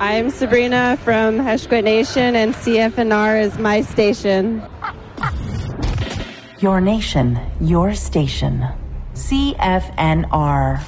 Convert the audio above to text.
I'm Sabrina from Heshquit Nation, and CFNR is my station. Your nation, your station. CFNR.